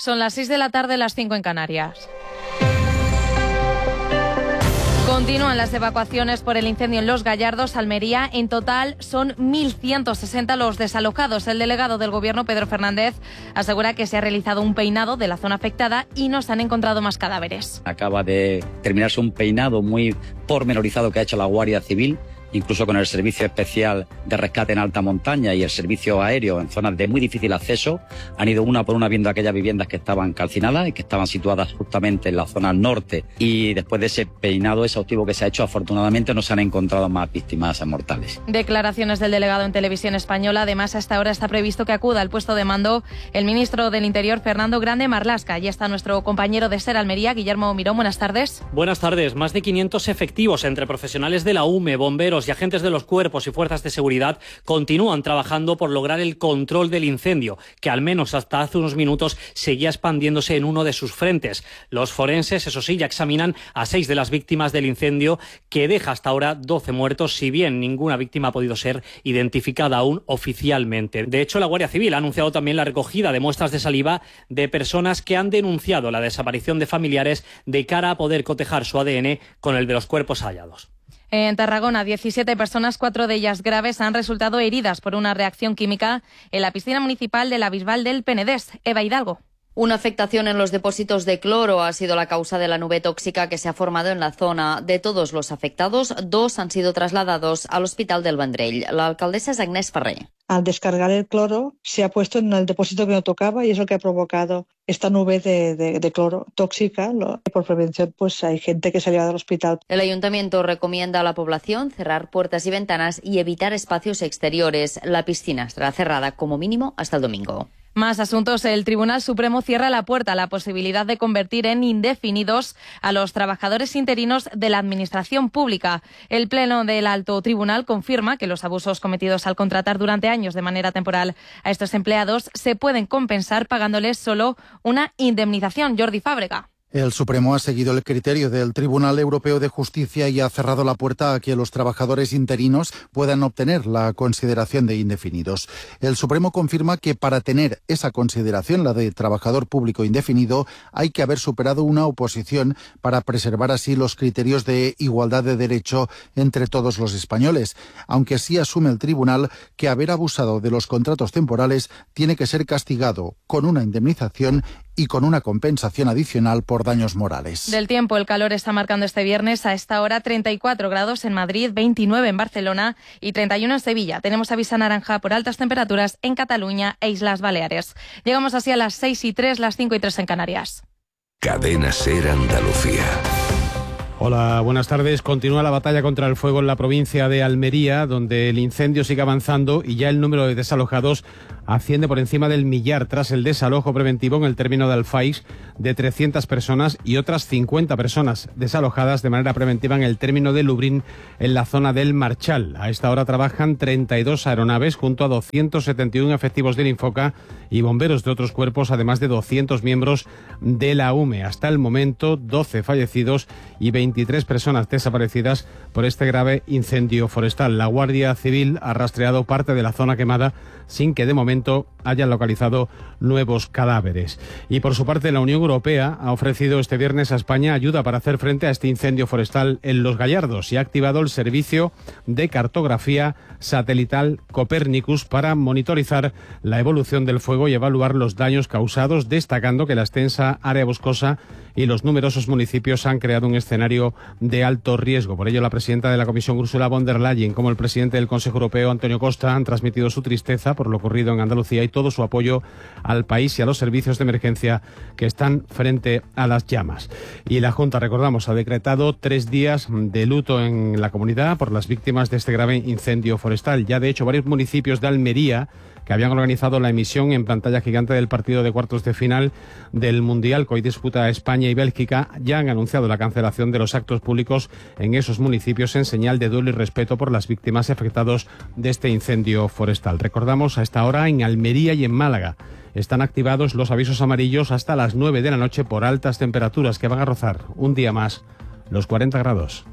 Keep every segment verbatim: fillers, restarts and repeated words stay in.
Son las seis de la tarde, las cinco en Canarias. Continúan las evacuaciones por el incendio en Los Gallardos, Almería. En total son mil ciento sesenta los desalojados. El delegado del Gobierno, Pedro Fernández, asegura que se ha realizado un peinado de la zona afectada y no se han encontrado más cadáveres. Acaba de terminarse un peinado muy pormenorizado que ha hecho la Guardia Civil, incluso con el Servicio Especial de Rescate en Alta Montaña y el Servicio Aéreo en zonas de muy difícil acceso. Han ido una por una viendo aquellas viviendas que estaban calcinadas y que estaban situadas justamente en la zona norte. Y después de ese peinado exhaustivo que se ha hecho, afortunadamente no se han encontrado más víctimas mortales. Declaraciones del delegado en Televisión Española. Además, a esta hora está previsto que acuda al puesto de mando el ministro del Interior, Fernando Grande Marlaska. Allí está nuestro compañero de SER Almería, Guillermo Mirón. Buenas tardes. Buenas tardes. Más de quinientos efectivos entre profesionales de la U M E, bomberos y agentes de los cuerpos y fuerzas de seguridad continúan trabajando por lograr el control del incendio, que al menos hasta hace unos minutos seguía expandiéndose en uno de sus frentes. Los forenses, eso sí, ya examinan a seis de las víctimas del incendio, que deja hasta ahora doce muertos, si bien ninguna víctima ha podido ser identificada aún oficialmente. De hecho, la Guardia Civil ha anunciado también la recogida de muestras de saliva de personas que han denunciado la desaparición de familiares de cara a poder cotejar su A D N con el de los cuerpos hallados. En Tarragona, diecisiete personas, cuatro de ellas graves, han resultado heridas por una reacción química en la piscina municipal de la Bisbal del Penedés. Eva Hidalgo. Una afectación en los depósitos de cloro ha sido la causa de la nube tóxica que se ha formado en la zona. De todos los afectados, dos han sido trasladados al Hospital del Vendrell. La alcaldesa es Agnès Ferrer. Al descargar el cloro se ha puesto en el depósito que no tocaba y es lo que ha provocado esta nube de, de, de cloro tóxica. Por prevención, pues hay gente que se ha llevado al hospital. El ayuntamiento recomienda a la población cerrar puertas y ventanas y evitar espacios exteriores. La piscina estará cerrada como mínimo hasta el domingo. Más asuntos. El Tribunal Supremo cierra la puerta a la posibilidad de convertir en indefinidos a los trabajadores interinos de la Administración Pública. El Pleno del Alto Tribunal confirma que los abusos cometidos al contratar durante años de manera temporal a estos empleados se pueden compensar pagándoles solo una indemnización. Jordi Fábrega. El Supremo ha seguido el criterio del Tribunal Europeo de Justicia y ha cerrado la puerta a que los trabajadores interinos puedan obtener la consideración de indefinidos. El Supremo confirma que para tener esa consideración, la de trabajador público indefinido, hay que haber superado una oposición para preservar así los criterios de igualdad de derecho entre todos los españoles, aunque sí asume el Tribunal que haber abusado de los contratos temporales tiene que ser castigado con una indemnización y con una compensación adicional por daños morales. Del tiempo, el calor está marcando este viernes a esta hora treinta y cuatro grados en Madrid, veintinueve en Barcelona y treinta y uno en Sevilla. Tenemos aviso naranja por altas temperaturas en Cataluña e Islas Baleares. Llegamos así a las seis y tres, las cinco y tres en Canarias. Cadena SER Andalucía. Hola, buenas tardes. Continúa la batalla contra el fuego en la provincia de Almería, donde el incendio sigue avanzando y ya el número de desalojados asciende por encima del millar tras el desalojo preventivo en el término de Alfaiz de trescientas personas y otras cincuenta personas desalojadas de manera preventiva en el término de Lubrín, en la zona del Marchal. A esta hora trabajan treinta y dos aeronaves junto a doscientos setenta y uno efectivos del Infoca y bomberos de otros cuerpos, además de doscientos miembros de la U M E. Hasta el momento, doce fallecidos y veintitrés personas desaparecidas por este grave incendio forestal. La Guardia Civil ha rastreado parte de la zona quemada sin que de momento hayan localizado nuevos cadáveres. Y por su parte, la Unión Europea ha ofrecido este viernes a España ayuda para hacer frente a este incendio forestal en Los Gallardos y ha activado el servicio de cartografía satelital Copernicus para monitorizar la evolución del fuego y evaluar los daños causados, destacando que la extensa área boscosa y los numerosos municipios han creado un escenario de alto riesgo. Por ello, la presidenta de la Comisión, Ursula von der Leyen, como el presidente del Consejo Europeo, Antonio Costa, han transmitido su tristeza por lo ocurrido en Andalucía y todo su apoyo al país y a los servicios de emergencia que están frente a las llamas. Y la Junta, recordamos, ha decretado tres días de luto en la comunidad por las víctimas de este grave incendio forestal. Ya, de hecho, varios municipios de Almería, que habían organizado la emisión en pantalla gigante del partido de cuartos de final del Mundial que hoy disputa España y Bélgica, ya han anunciado la cancelación de los actos públicos en esos municipios en señal de duelo y respeto por las víctimas afectadas de este incendio forestal. Recordamos, a esta hora en Almería y en Málaga están activados los avisos amarillos hasta las nueve de la noche por altas temperaturas que van a rozar un día más los cuarenta grados.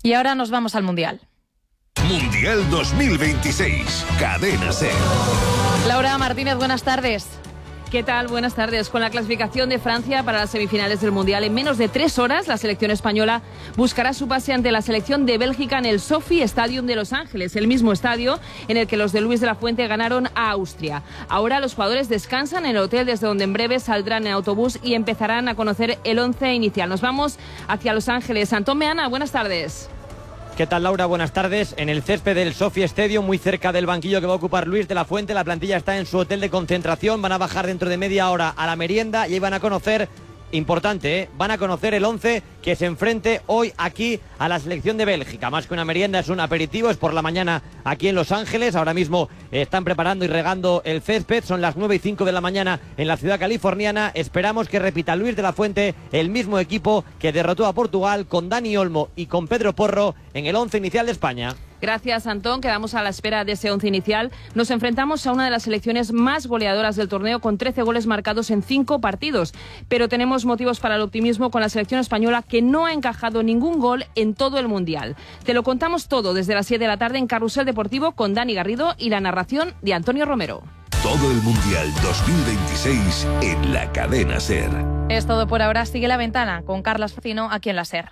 Y ahora nos vamos al Mundial. Mundial dos mil veintiséis, Cadena SER. Laura Martínez, buenas tardes. ¿Qué tal? Buenas tardes. Con la clasificación de Francia para las semifinales del Mundial en menos de tres horas, la selección española buscará su pase ante la selección de Bélgica en el Sophie Stadium de Los Ángeles, el mismo estadio en el que los de Luis de la Fuente ganaron a Austria. Ahora los jugadores descansan en el hotel desde donde en breve saldrán en autobús y empezarán a conocer el once inicial. Nos vamos hacia Los Ángeles. Antón Meana, buenas tardes. ¿Qué tal, Laura? Buenas tardes. En el césped del Sophie Stadium, muy cerca del banquillo que va a ocupar Luis de la Fuente, la plantilla está en su hotel de concentración. Van a bajar dentro de media hora a la merienda y ahí van a conocer, importante, ¿eh? van a conocer el once que se enfrente hoy aquí a la selección de Bélgica. Más que una merienda, es un aperitivo, es por la mañana aquí en Los Ángeles. Ahora mismo están preparando y regando el césped. Son las nueve y cinco de la mañana en la ciudad californiana. Esperamos que repita Luis de la Fuente el mismo equipo que derrotó a Portugal con Dani Olmo y con Pedro Porro en el once inicial de España. Gracias, Antón. Quedamos a la espera de ese once inicial. Nos enfrentamos a una de las selecciones más goleadoras del torneo, con trece goles marcados en cinco partidos. Pero tenemos motivos para el optimismo con la selección española, que no ha encajado ningún gol en todo el Mundial. Te lo contamos todo desde las siete de la tarde en Carrusel Deportivo con Dani Garrido y la narración de Antonio Romero. Todo el Mundial dos mil veintiséis en la Cadena SER. Es todo por ahora. Sigue La Ventana con Carlas Facino aquí en la SER.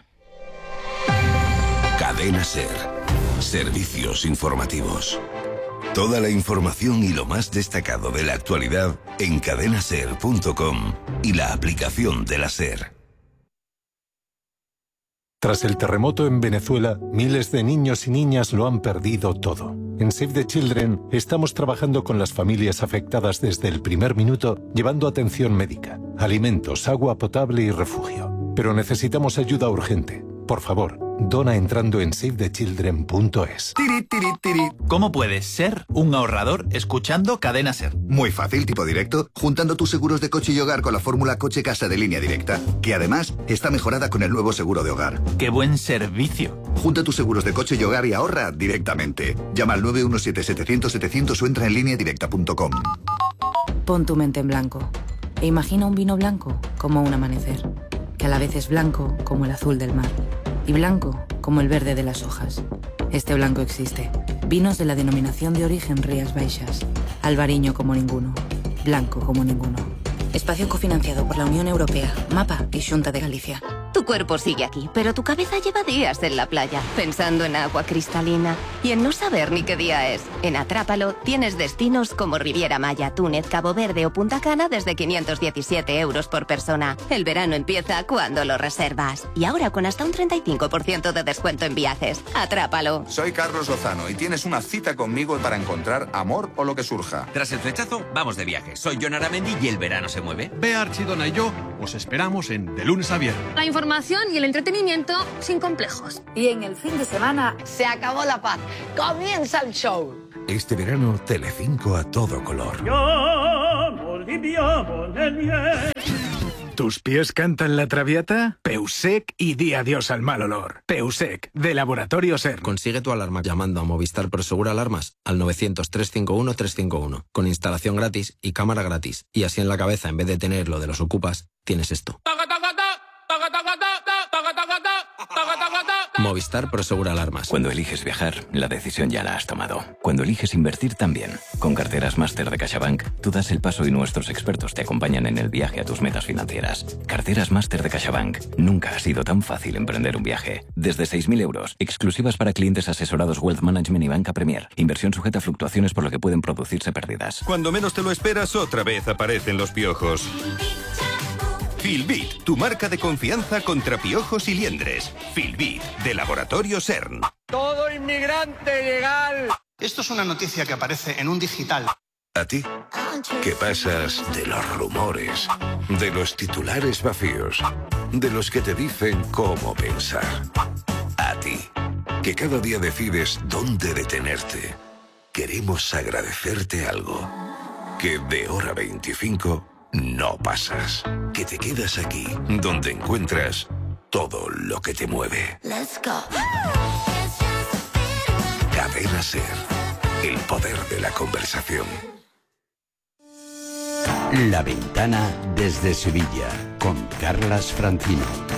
Cadena SER. Servicios informativos. Toda la información y lo más destacado de la actualidad en cadena ser punto com y la aplicación de la SER. Tras el terremoto en Venezuela, miles de niños y niñas lo han perdido todo. En Save the Children estamos trabajando con las familias afectadas desde el primer minuto, llevando atención médica, alimentos, agua potable y refugio. Pero necesitamos ayuda urgente. Por favor, dona entrando en save the children punto es. Tiri, tiri, tiri. ¿Cómo puedes ser un ahorrador escuchando Cadena SER? Muy fácil, tipo directo, juntando tus seguros de coche y hogar con la fórmula Coche Casa de Línea Directa, que además está mejorada con el nuevo seguro de hogar. ¡Qué buen servicio! Junta tus seguros de coche y hogar y ahorra directamente. Llama al nueve uno siete, setecientos, setecientos o entra en línea directa punto com. Pon tu mente en blanco e imagina un vino blanco como un amanecer, que a la vez es blanco como el azul del mar y blanco como el verde de las hojas. Este blanco existe. Vinos de la denominación de origen Rías Baixas. Albariño como ninguno. Blanco como ninguno. Espacio cofinanciado por la Unión Europea, MAPA y Xunta de Galicia. Tu cuerpo sigue aquí, pero tu cabeza lleva días en la playa, pensando en agua cristalina y en no saber ni qué día es. En Atrápalo tienes destinos como Riviera Maya, Túnez, Cabo Verde o Punta Cana desde quinientos diecisiete euros por persona. El verano empieza cuando lo reservas. Y ahora con hasta un treinta y cinco por ciento de descuento en viajes. Atrápalo. Soy Carlos Lozano y tienes una cita conmigo para encontrar amor o lo que surja. Tras el flechazo, vamos de viaje. Soy Jon Aramendi y el verano se mueve. Bea Archidona y yo os esperamos en De Lunes a Viernes. La información y el entretenimiento sin complejos. Y en el fin de semana se acabó la paz. Comienza el show. Este verano, Telecinco a todo color. ¿Tus pies cantan la traviata? Peusec y di adiós al mal olor. Peusec, de Laboratorio SER. Consigue tu alarma llamando a Movistar Prosegura Alarmas al novecientos, trescientos cincuenta y uno, trescientos cincuenta y uno, con instalación gratis y cámara gratis. Y así en la cabeza, en vez de tener lo de los ocupas, tienes esto. Movistar Prosegura Alarmas. Cuando eliges viajar, la decisión ya la has tomado. Cuando eliges invertir también. Con Carteras Máster de CaixaBank, tú das el paso y nuestros expertos te acompañan en el viaje a tus metas financieras. Carteras Máster de CaixaBank. Nunca ha sido tan fácil emprender un viaje. Desde seis mil euros. Exclusivas para clientes asesorados Wealth Management y Banca Premier. Inversión sujeta a fluctuaciones por lo que pueden producirse pérdidas. Cuando menos te lo esperas, otra vez aparecen los piojos. Filbit, tu marca de confianza contra piojos y liendres. Filbit, de Laboratorio CERN. Todo inmigrante legal. Esto es una noticia que aparece en un digital. ¿A ti? ¿Qué pasas de los rumores, de los titulares vacíos, de los que te dicen cómo pensar? A ti, que cada día decides dónde detenerte. Queremos agradecerte algo. Que de hora veinticinco no pasas. Que te quedas aquí, donde encuentras todo lo que te mueve. Let's go. Cadena SER. El poder de la conversación. La Ventana desde Sevilla, con Carlas Francino.